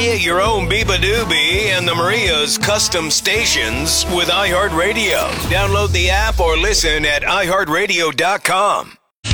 Create your own Biba Doobie and the Maria's custom stations with iHeartRadio. Download the app or listen at iHeartRadio.com.